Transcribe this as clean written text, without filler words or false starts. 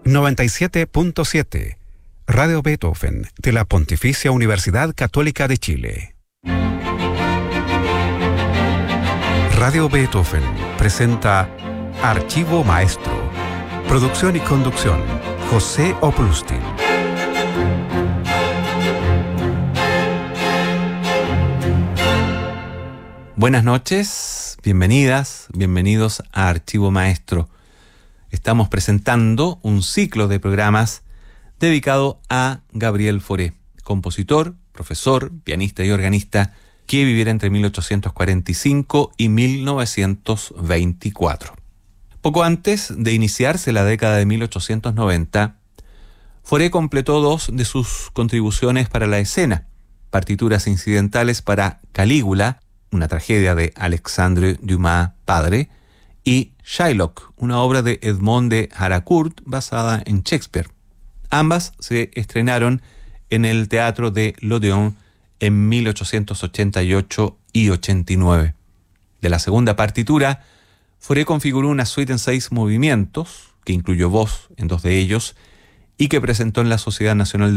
97.7 Radio Beethoven de la Pontificia Universidad Católica de Chile. Radio Beethoven presenta Archivo Maestro. Producción y conducción, José Oplustin. Buenas noches, bienvenidas, bienvenidos a Archivo Maestro. Estamos presentando un ciclo de programas dedicado a Gabriel Fauré, compositor, profesor, pianista y organista que viviera entre 1845 y 1924. Poco antes de iniciarse la década de 1890, Fauré completó dos de sus contribuciones para la escena: partituras incidentales para Calígula, una tragedia de Alexandre Dumas padre, y Shylock, una obra de Edmond de Haraucourt basada en Shakespeare. Ambas se estrenaron en el Teatro de l'Odéon en 1888 y 89. De la segunda partitura, Fauré configuró una suite en 6 movimientos, que incluyó voz en 2 de ellos, y que presentó en la Sociedad Nacional de